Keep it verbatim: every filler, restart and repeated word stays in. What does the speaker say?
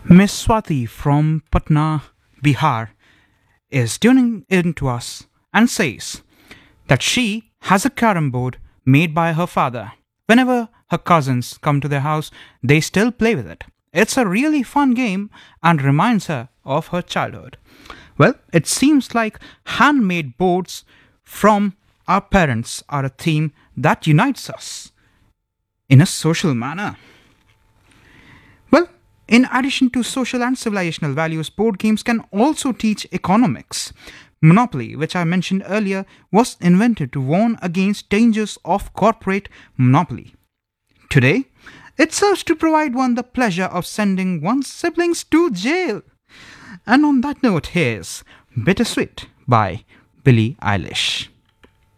Miss Swati from Patna, Bihar, is tuning in to us and says that she has a carom board made by her father. Whenever her cousins come to their house, they still play with it. It's a really fun game and reminds her of her childhood. Well, it seems like handmade boards from our parents are a theme that unites us in a social manner. Well, in addition to social and civilizational values, board games can also teach economics. Monopoly, which I mentioned earlier, was invented to warn against dangers of corporate monopoly. Today, it serves to provide one the pleasure of sending one's siblings to jail. And on that note, here's Bittersweet by Billie Eilish.